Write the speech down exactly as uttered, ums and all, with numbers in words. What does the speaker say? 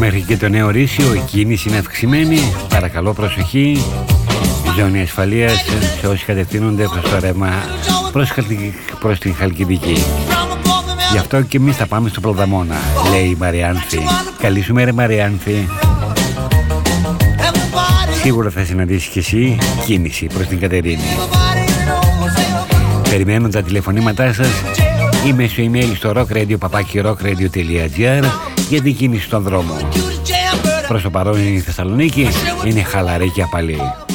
μέχρι και το Νέο Ρήσιο η κίνηση είναι αυξημένη. Παρακαλώ προσοχή. Ζώνη ασφαλείας σε όσοι κατευθύνονται προς το ρεύμα προς, προς την Χαλκιδική. Γι' αυτό και εμείς θα πάμε στο Πλαταμόνα, λέει η Μαριάνθη. Καλή σου μέρα, Μαριάνθη. Σίγουρα θα συναντήσεις και εσύ κίνηση προς την Κατερίνη. Περιμένω τα τηλεφωνήματά σας ή μέσω email στο rockradio παπάκι rockradio τελεία gr για την κίνηση στον δρόμο. Προς το παρόν η Θεσσαλονίκη είναι χαλαρή και απαλή.